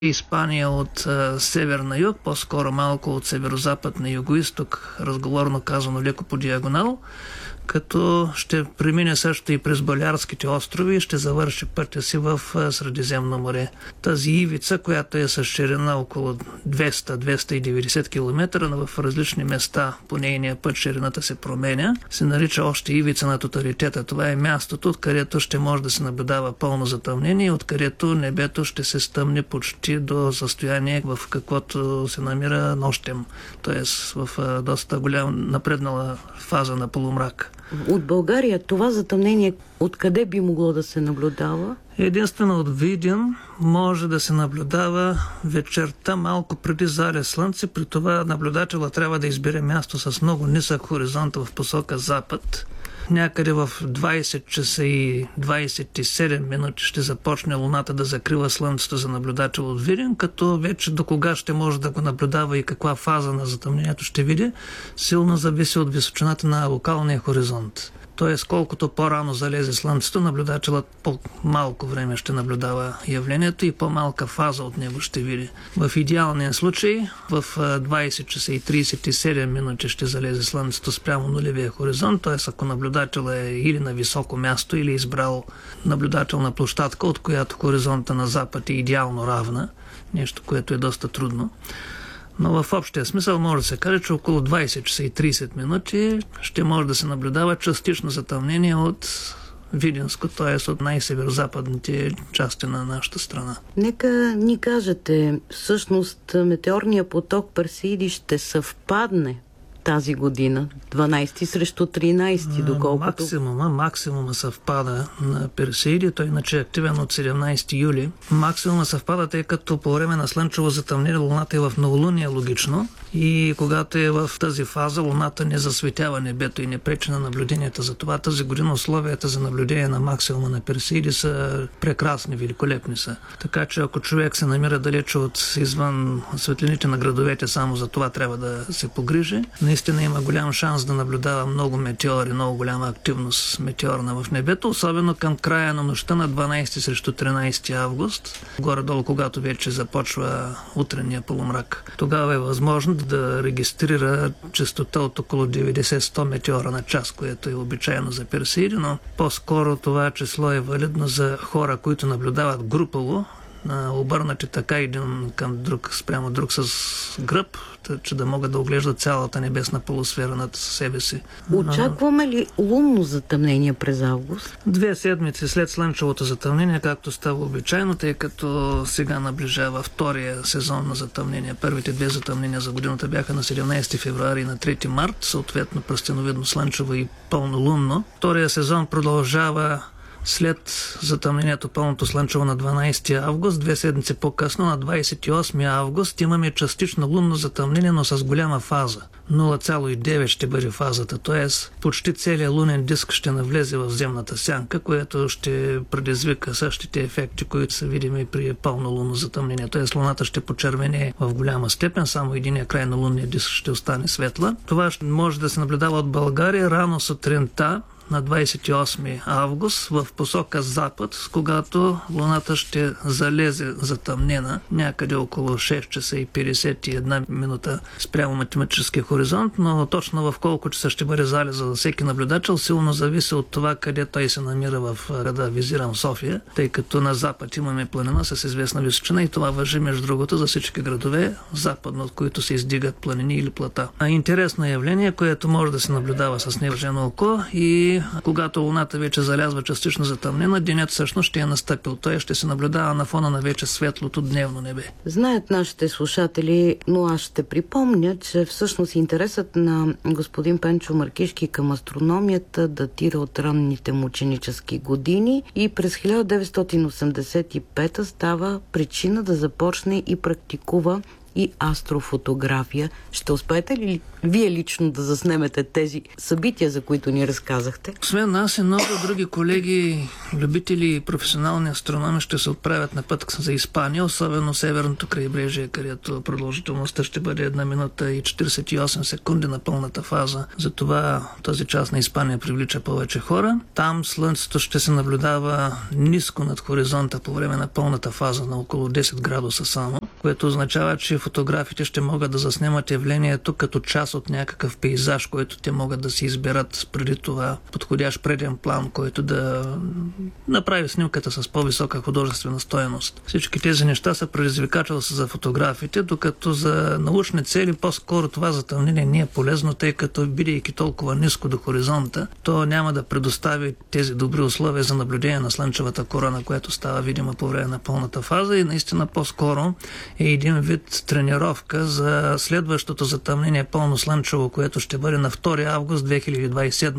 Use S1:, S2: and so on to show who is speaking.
S1: Испания от север на юг, по-скоро малко от северо-запад на юго-исток, разговорно казано леко по диагонал, като ще премине също и през Балиарските острови и ще завърши пътя си в Средиземно море. Тази ивица, която е с ширина около 200-290 км, но в различни места по нейния път ширината се променя, се нарича още ивица на тоталитета. Това е мястото, откъдето ще може да се наблюдава пълно затъмнение и откъдето небето ще се стъмне почти до състояние, в каквото се намира нощем, т.е. в доста голям напреднала фаза на полумрак.
S2: От България това затъмнение откъде би могло да се наблюдава?
S1: Единствено от Видин може да се наблюдава вечерта малко преди залез слънце. При това наблюдателя трябва да избере място с много нисък хоризонт в посока запад. Някъде в 20 часа и 27 минути ще започне Луната да закрива Слънцето за наблюдател от Видин, като вече до кога ще може да го наблюдава и каква фаза на затъмнението ще види, силно зависи от височината на локалния хоризонт. Т.е. колкото по-рано залезе Слънцето, наблюдателът по-малко време ще наблюдава явлението и по-малка фаза от него ще види. В идеалния случай в 20 часа и 37 минути ще залезе Слънцето спрямо нулевия хоризонт, т.е. ако наблюдател е или на високо място, или избрал наблюдателна площадка, от която хоризонта на запад е идеално равна, нещо, което е доста трудно. Но в общия смисъл може да се каже, че около 20 часа и 30 минути ще може да се наблюдава частично затъмнение от Видинско, т.е. от най-северо-западните части на нашата страна.
S2: Нека ни кажете, всъщност метеорният поток Персеиди ще съвпадне тази година, 12 срещу 13, доколкото...
S1: Максимума съвпада на Персеиди, той иначе е активен от 17 юли. Максимума съвпада, тъй като по време на слънчево затъмнение Луната е в новолуние логично и когато е в тази фаза, Луната не засветява небето и не пречи на наблюденията. Затова тази година условията за наблюдение на максимума на Персеиди са прекрасни, великолепни са. Така че ако човек се намира далече от извън светлините на градовете, само за това трябва да се погрижи. Наистина има голям шанс да наблюдава много метеори, много голяма активност метеорна в небето, особено към края на нощта на 12 срещу 13 август, горе-долу, когато вече започва утренния полумрак. Тогава е възможно да регистрира честота от около 90-100 метеора на час, което е обичайно за Персеиди, но по-скоро това число е валидно за хора, които наблюдават групово, обърнати така един към друг, спрямо друг с гръб, че да могат да оглеждат цялата небесна полусфера над себе си.
S2: Очакваме ли лунно затъмнение през август? 2
S1: седмици след слънчевото затъмнение, както става обичайно, тъй като сега наближава втория сезон на затъмнение. Първите 2 затъмнения за годината бяха на 17 февруари и на 3 март, съответно пръстеновидно слънчево и пълнолунно. Втория сезон продължава след затъмнението пълното слънчево на 12 август, 2 седмици по-късно, на 28 август, имаме частично лунно затъмнение, но с голяма фаза. 0,9 ще бъде фазата, т.е. почти целият лунен диск ще навлезе в земната сянка, което ще предизвика същите ефекти, които са видими при пълно лунно затъмнение. Т.е. луната ще почервене в голяма степен, само единия край на лунния диск ще остане светла. Това може да се наблюдава от България рано сутринта, на 28 август в посока запад, когато Луната ще залезе затъмнена някъде около 6 часа и 51 минута спрямо математическия хоризонт, но точно в колко часа ще бъде залеза за всеки наблюдател, силно зависи от това къде той се намира в града, визирам София, тъй като на запад имаме планина с известна височина и това важи между другото за всички градове, западно от които се издигат планини или плата. Интересно явление, което може да се наблюдава с невъоръжено око и когато Луната вече залязва частично затъмнена, денят всъщност ще е настъпил. Той ще се наблюдава на фона на вече светлото дневно небе.
S2: Знаят нашите слушатели, но аз ще припомня, че всъщност интересът на господин Пенчо Маркишки към астрономията датира от ранните му ученически години и през 1985 става причина да започне и практикува и астрофотография. Ще успеете ли вие лично да заснемете тези събития, за които ни разказахте?
S1: Освен нас и много други колеги, любители и професионални астрономи ще се отправят на път за Испания, особено северното крайбрежие, където продължителността ще бъде 1 минута и 48 секунди на пълната фаза. Затова този част на Испания привлича повече хора. Там Слънцето ще се наблюдава ниско над хоризонта по време на пълната фаза на около 10 градуса само, което означава, че фотографите ще могат да заснемат явлението като част от някакъв пейзаж, който те могат да си изберат преди това подходящ преден план, който да направи снимката с по-висока художествена стойност. Всички тези неща са предизвикателства за фотографите, докато за научни цели по-скоро това затъмнение не е полезно, тъй като бидейки толкова ниско до хоризонта, то няма да предостави тези добри условия за наблюдение на слънчевата корона, която става видима по време на пълната фаза и наистина по-скоро е един вид тренировка за следващото затъмнение пълно слънчево, което ще бъде на 2 август 2027